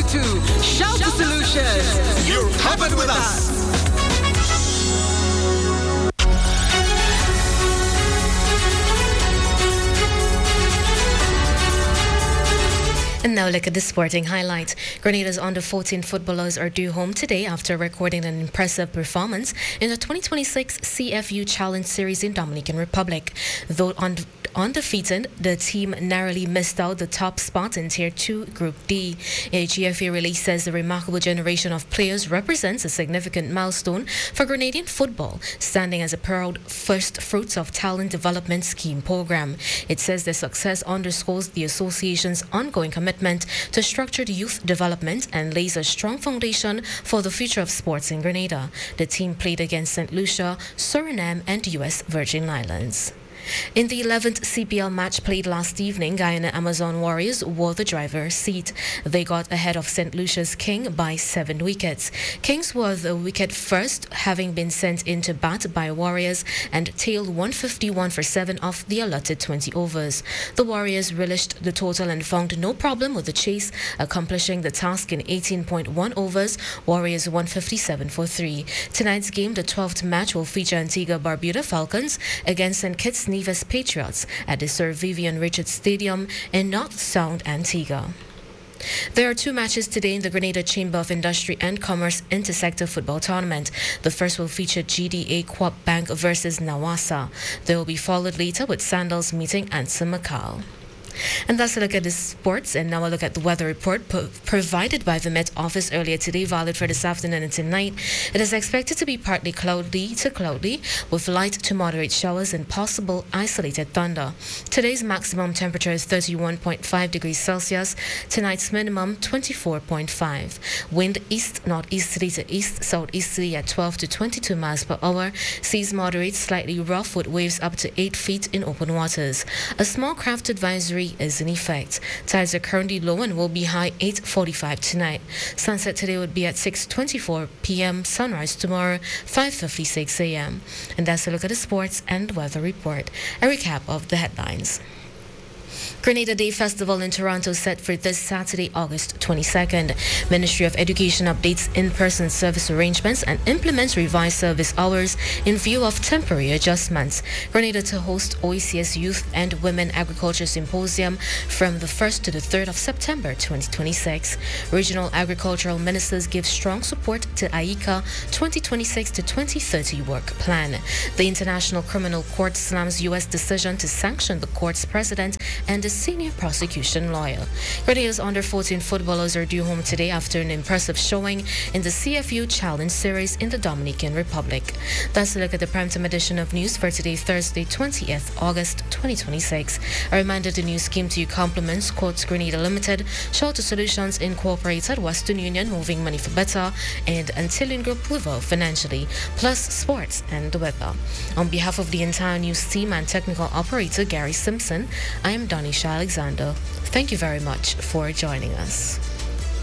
to Shelter Solutions. You're covered with us. And now look at the sporting highlights. Grenada's under-14 footballers are due home today after recording an impressive performance in the 2026 CFU Challenge Series in Dominican Republic. Though undefeated, the team narrowly missed out the top spot in Tier 2 Group D. A GFA release says the remarkable generation of players represents a significant milestone for Grenadian football, standing as a proud first fruits of talent development scheme program. It says the success underscores the association's ongoing commitment to structured youth development and lays a strong foundation for the future of sports in Grenada. The team played against St. Lucia, Suriname, and U.S. Virgin Islands. In the 11th CPL match played last evening, Guyana Amazon Warriors wore the driver's seat. They got ahead of St. Lucia's King by 7 wickets. Kings were the wicket first, having been sent into bat by Warriors and tailed 151 for 7 off the allotted 20 overs. The Warriors relished the total and found no problem with the chase, accomplishing the task in 18.1 overs, Warriors 157 for 3. Tonight's game, the 12th match, will feature Antigua Barbuda Falcons against St. Kitts Nevis Patriots at the Sir Vivian Richards Stadium in North Sound, Antigua. There are 2 matches today in the Grenada Chamber of Industry and Commerce Intersector Football Tournament. The first will feature GDA Quab Bank versus Nawasa. They will be followed later with Sandals meeting Anson Macau. And that's a look at the sports, and now a look at the weather report provided by the Met Office earlier today, valid for this afternoon and tonight. It is expected to be partly cloudy to cloudy, with light to moderate showers and possible isolated thunder. Today's maximum temperature is 31.5 degrees Celsius. Tonight's minimum 24.5. Wind east-northeasterly to east-southeasterly at 12 to 22 miles per hour. Seas moderate, slightly rough with waves up to 8 feet in open waters. A small craft advisory is in effect. Tides are currently low and will be high 8:45 tonight. Sunset today would be at 6:24 p.m. Sunrise tomorrow 5:56 a.m. And that's a look at the sports and weather report. A recap of the headlines. Grenada Day Festival in Toronto set for this Saturday, August 22nd. Ministry of Education updates in-person service arrangements and implements revised service hours in view of temporary adjustments. Grenada to host OECS Youth and Women Agriculture Symposium from the 1st to the 3rd of September 2026. Regional agricultural ministers give strong support to AICA 2026 to 2030 work plan. The International Criminal Court slams U.S. decision to sanction the court's president and the senior prosecution lawyer. Grenada's under-14 footballers are due home today after an impressive showing in the CFU Challenge Series in the Dominican Republic. That's a look at the primetime edition of news for today, Thursday, 20th August 2026. A reminder the news came to you compliments Quartz Grenada Limited, Shelter Solutions Incorporated, Western Union Moving Money for Better, and Antillean Group Livo Financially, plus sports and the weather. On behalf of the entire news team and technical operator Gary Simpson, I am Donnie Alexander. Thank you very much for joining us.